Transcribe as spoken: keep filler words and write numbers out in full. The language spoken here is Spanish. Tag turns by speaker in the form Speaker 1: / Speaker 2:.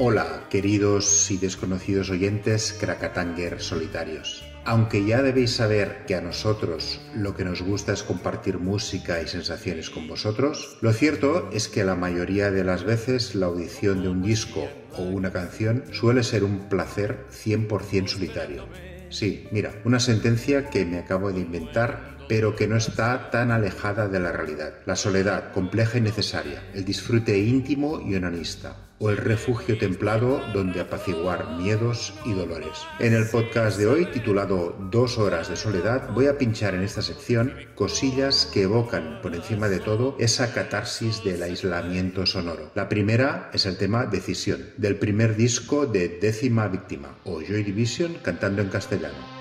Speaker 1: Hola, queridos y desconocidos oyentes Krakatanger solitarios. Aunque ya debéis saber que a nosotros lo que nos gusta es compartir música y sensaciones con vosotros, lo cierto es que la mayoría de las veces la audición de un disco o una canción suele ser un placer cien por ciento solitario. Sí, mira, una sentencia que me acabo de inventar, pero que no está tan alejada de la realidad. La soledad, compleja y necesaria, el disfrute íntimo y onanista, o el refugio templado donde apaciguar miedos y dolores. En el podcast de hoy, titulado Dos horas de soledad, voy a pinchar en esta sección cosillas que evocan, por encima de todo, esa catarsis del aislamiento sonoro. La primera es el tema Decisión, del primer disco de Décima Víctima, o Joy Division cantando en castellano.